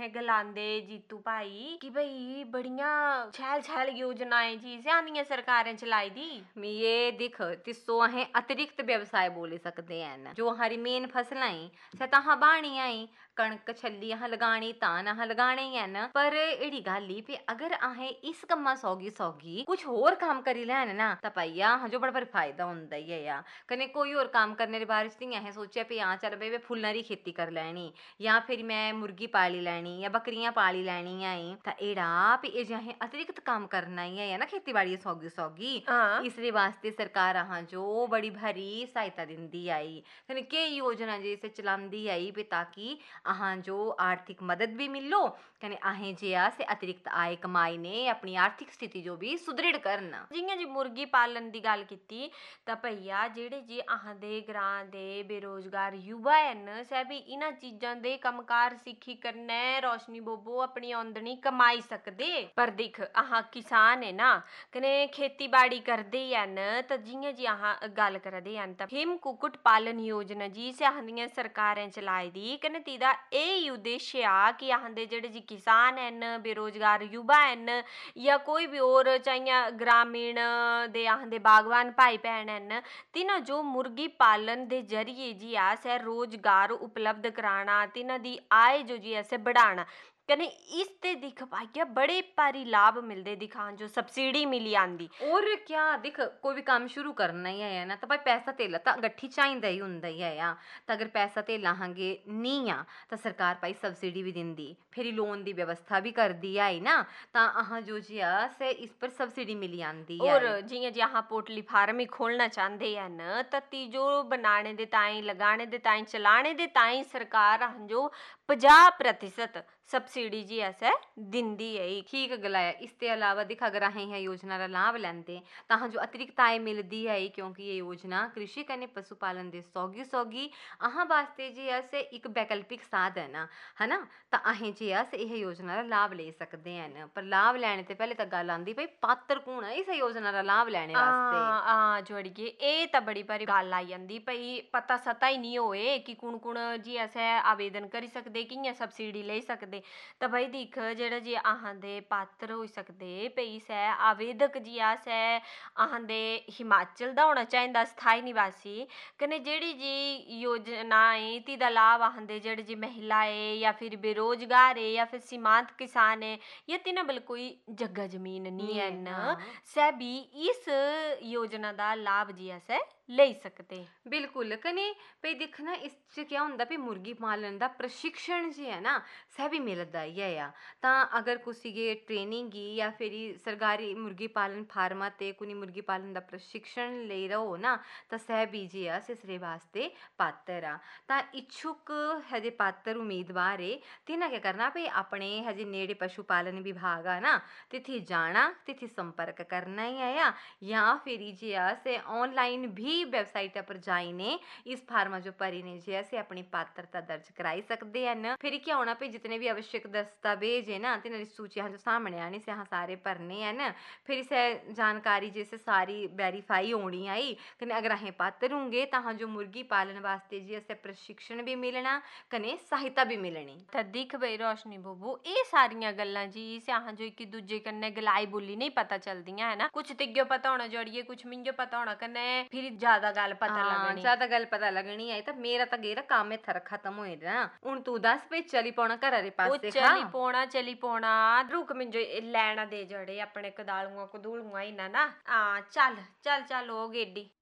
गलांदे जीतू भाई कि भाई बड़ियां छैल छैल योजनाएं जी स्यानियां सरकारें चलाई दी। ये दिख तिस्सो अहें अतिरिक्त व्यवसाय बोली सकते हैं जो हमारी मेन फसलां सताह बाणी आई कणक छली अह लगानी धान अह लगाने ही हैं पर एड़ी गल ही भी अगर अहें इस कम्मा सौगी कुछ होर काम करी लैन ना तो भैया जो बड़ा भारी फायदा होंदा ही है यार कने कोई और काम करने दे बारे च अहें सोचेआ भी हाँ चल भाई फुल्लां दी खेती कर लैनी या फिर मैं मुर्गी पाली लैनी या बकरियां पाली लैनी आई तो एड़ा भी ये जे अहें अतिरिक्त काम करना ही है ना खेतीबाड़ी सौगी इसदे वास्ते सरकार अहां जो बड़ी भारी सहायता दिंदी आई कने केई योजना जैसे चलांदी आई भी ताकि अहां जो आर्थिक मदद भी मिलो कने अहें जे से अतिरिक्त आय कमाई ने अपनी आर्थिक स्थिति जो भी सुदृढ़ करना जियां जी मुर्गी पालन दी गल कीती तां भैया जेड़े जी अहां दे ग्रां दे बेरोजगार युवा हन सै भी इन्हां चीजां दे कमकार सिक्खी कन्नै रोशनी बोबो अपनी आमदनी कमाई सकदे पर दिख अहां किसान है ना कने खेतीबाड़ी करदे ही हन तां जियां जी अहां गल करदे हन तां हिम कुक्कुट पालन योजना जी स्यानियां सरकारें चलाई दी कने तिदा यही उद्देश्य आ कि अहां दे जेड़े जी किसान हन बेरोजगार युवा हन या कोई भी और चाहे ग्रामीण दे अहां दे बागवान भाई भैन हन तिन्हां जो मुर्गी पालन दे जरिए जी अस रोजगार उपलब्ध कराना तिन्हां दी आय जो जी अस बढ़ाना कने इस ते दिख पाइया बड़े भारी लाभ मिलदे दिखां जो सब्सिडी मिली आंदी और क्या दिख कोई भी काम शुरू करना ही है ना तो भाई पैसा तेला तो गट्ठी चाहिदा ही हुंदा ही है या तो अगर पैसा तेला हांगे नहीं आ तो सरकार भाई सब्सिडी भी दिंदी फिर लोन दी व्यवस्था भी करदी है ना तो अहां जो जी से इस पर सब्सिडी मिली आंदी है और जियां जी अहां पोल्ट्री फार्म ही खोलना चाहते हन तो तीजो बनाने दे ताई लगाने दे ताई चलाने दे ताई सरकार अहां जो 50% सब्सिडी जी अस दिंदी है ठीक गलाया इसके अलावा दिख अगर अहें यह योजना का लाभ लेंदे तो अहां जो अतिरिक्त आय मिलती है क्योंकि ये योजना कृषि कने पशुपालन दे सौगी अहां वास्ते जी अस एक वैकल्पिक साधन है ना तो अहें जी अस यह योजना का लाभ ले सकते हैं पर लाभ लैने ते पहले तो गल आंदी भाई पात्र कौन है इस योजना का लाभ लैने वास्ते जोड़िए ये तो बड़ी भारी गल आई जांदी भाई पता सता ही नहीं होए कि कुण जी अस आवेदन करी सकदे कियां सब्सिडी ले सकदे तो भाई दिख जेड़ा जी अहां दे पात्र होई सकदे भई सै आवेदक जी अस अहां दे हिमाचल दा होना चाहिदा स्थाई निवासी कने जेड़ी जी योजना है तिदा लाभ अहां दे जेड़े जी महिला है या फिर बेरोजगार है या फिर सीमांत किसान है या तिन्हां बल कोई जगह जमीन नहीं है सै भी इस योजना दा लाभ जी अस ले सकते बिल्कुल कने भाई दिखना इस क्या होंदा भी मुर्गी पालन दा प्रशिक्षण जी है ना सह भी मिलदा ही है तां अगर कुसी गे ट्रेनिंग गी या फिर सरकारी मुर्गी पालन फार्मा ते कुनी मुर्गी पालन दा प्रशिक्षण ले रहो ना तो सह भी जी अस इसरे वास्ते पात्र आ तां इच्छुक हजे पात्र उम्मीदवार है तिन्हां क्या करना भाई अपने हजे नेड़े पशु पालन विभाग आ ना तिथि जाना तिथि संपर्क करना ही है या फिर जी अस ऑनलाइन भी वेबसाइट पर जाइने इस फार्मा जो भरी ने जे अस अपनी पात्रता दर्ज कराई सकते हैं फिर क्या होना भाई जितने भी आवश्यक दस्तावेज है ना तिन्हां दी सूची अहां जो सामने आनी से अहां सारे भरने हैं फिर इस जानकारी जैसे सारी वेरीफाई होनी आई कने अगर अहें पात्र होंगे तो अहां जो मुर्गी पालन वास्ते जी अस प्रशिक्षण भी मिलना कने सहायता भी मिलनी तो दिख भाई रोशनी बब्बू ये सारियां गल्लां जी से अहां जो एक दूजे कन्नै गलाई बोली नहीं पता चलदियां है ना कुछ तिग्यो पता होना जोड़िए कुछ मिंजो पता होना कन्नै फिर ज्यादा गल पता लगनी है तो मेरा तो गेरा काम थर खत्म हो ना हुन तू दस पे चली पौना घर दे पासे चली पौना रुक मिंजो लैना दे जड़े अपने कदालुआ कदूलुआ इना ना चल चल चल हो गेडी